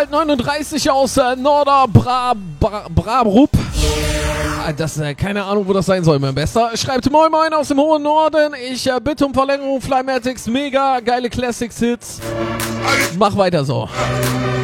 Gerald 39 aus Norder Brabrup. Das, keine Ahnung, wo das sein soll, mein Bester. Schreibt Moin Moin aus dem hohen Norden. Ich bitte um Verlängerung. Flymatics, mega geile Classics-Hits. Mach weiter so.